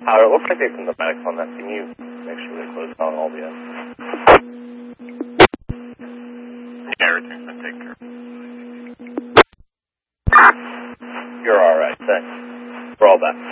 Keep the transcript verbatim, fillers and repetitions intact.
Tyler, it looks like they've the medics on that. Can you make sure they close down all the ends? Yeah, everything's been taken care of. You're alright, thanks. For all that.